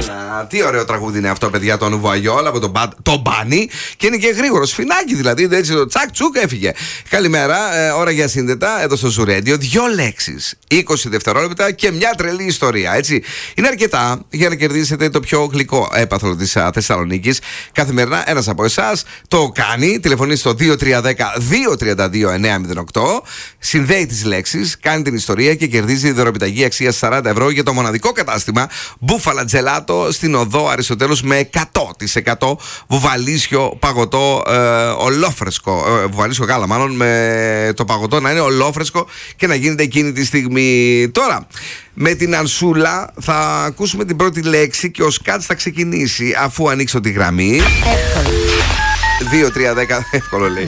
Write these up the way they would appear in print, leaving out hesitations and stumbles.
Τι ωραίο τραγούδι είναι αυτό, παιδιά, το Νουβαϊόλ από τον Μπάνι. Και είναι και γρήγορο, σφινάκι δηλαδή. Έτσι το τσακ τσουκ έφυγε. Καλημέρα, ώρα για σύνδετα εδώ στο Zoo Radio. 2 λέξεις, 20 δευτερόλεπτα και μια τρελή ιστορία. Έτσι. Είναι αρκετά για να κερδίσετε το πιο γλυκό έπαθλο της Θεσσαλονίκης. Καθημερινά ένας από εσάς το κάνει. Τηλεφωνεί στο 2310-232-908. Συνδέει τις λέξεις, κάνει την ιστορία και κερδίζει δωροπιταγή αξίας 40 ευρώ για το μοναδικό κατάστημα Μπούφαλα Τζελάτο στην οδό Αριστοτέλους με 100% βουβαλίσιο παγωτό ολόφρεσκο. Βουβαλίσιο γάλα, μάλλον, με το παγωτό να είναι ολόφρεσκο και να γίνεται εκείνη τη στιγμή. Τώρα, με την Ανσούλα θα ακούσουμε την πρώτη λέξη και ο Σκάτς θα ξεκινήσει αφού ανοίξω τη γραμμή. Εύκολο. 2-3-10, εύκολο λέει.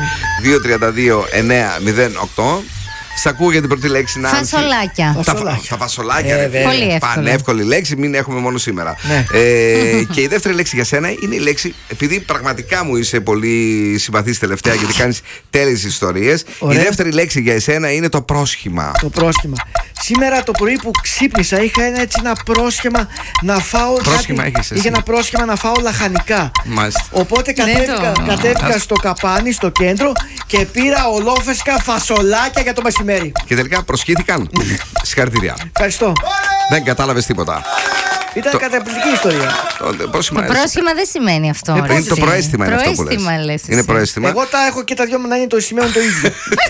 2-32-9-08. Σ' ακούω για την πρώτη λέξη, Νάνση. Φασολάκια. Τα φασολάκια. Πολύ εύκολο. Πανεύκολη λέξη, μην έχουμε μόνο σήμερα. Ναι. Και η δεύτερη λέξη για σένα είναι η λέξη, επειδή πραγματικά μου είσαι πολύ συμπαθής τελευταία γιατί κάνεις τέλειες ιστορίες. Ωραία. Η δεύτερη λέξη για εσένα είναι το πρόσχημα. Το πρόσχημα. Σήμερα το πρωί που ξύπνησα είχα ένα πρόσχημα να φάω. Πρόσχημα έχεις εσύ. Είχε ένα πρόσχημα να φάω λαχανικά. Μάλιστα. Οπότε κατέβηκα στο καπάνι, στο κέντρο και πήρα ολόφρεσκα φασολάκια για το μεσημέρι. Και τελικά προσχύθηκαν. Συγχαρητήρια. Ευχαριστώ. Δεν κατάλαβες τίποτα. Ήταν καταπληκτική ιστορία. Το πρόσχημα Το πρόσχημα δεν σημαίνει αυτό. πώς ρε, είναι το εσύ. προαίσθημα, είναι αυτό που λες. Προαίσθημα λες Είναι εσύ. προαίσθημα. Εγώ τα έχω και τα δυο μου να είναι το σημείο το ίδιο.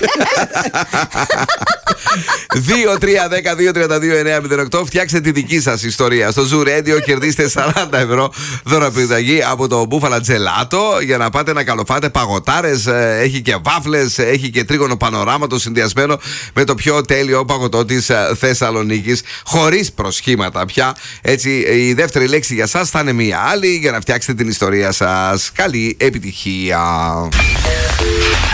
2-3-10-2-32-9-08. Φτιάξτε τη δική σας ιστορία στο Zoo Radio. Κερδίστε 40 ευρώ δωροπιταγή από το Μπούφαλα Τζελάτο για να πάτε να καλοφάτε παγωτάρες. Έχει και βάφλες, έχει και τρίγωνο πανοράματο συνδυασμένο με το πιο τέλειο παγωτό της Θεσσαλονίκης. Χωρίς προσχήματα πια. Έτσι, η δεύτερη λέξη για σας θα είναι μία άλλη για να φτιάξετε την ιστορία σας. Καλή επιτυχία.